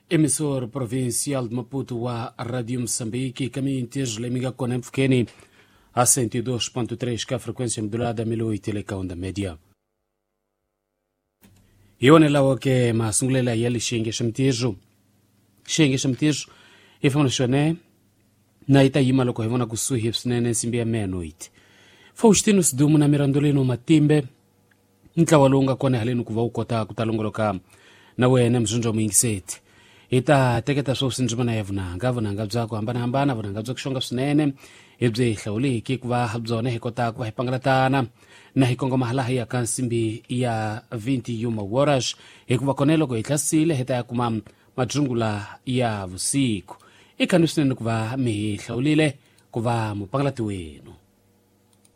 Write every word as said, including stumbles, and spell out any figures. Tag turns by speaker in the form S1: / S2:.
S1: Emissor provincial de Maputo wa Radio Moçambique, caminho inteiro, lemiga com Mfukeni, a cento e dois ponto três, que a frequência modulada milo e telecão da média. Ione la wake masungulela yali shenge shamtijo. Shenge shamtijo, ifamana shone, na ita yima loko hevona kusuhi psinene simbia meanoit. Faustino sidumu na mirandolino matimbe, nka walunga kone halinu kuva ukota kutalongoloka na wene mzunjo mwingiseti. Ita teketa so sinjimana yevunanga vunanga bzako hambana hambana vunanga bzako shonga sinene ebze hlauli ki kuva habzone hekota kuva hipangalatana na hikongo mahalahi ya kansimbi ya vinte yuma horas ekuva konelo ko iklasile heta ya kuma majungula ya vusiku ikanusine kuva mi hlaulile kuva mupangalati wenu.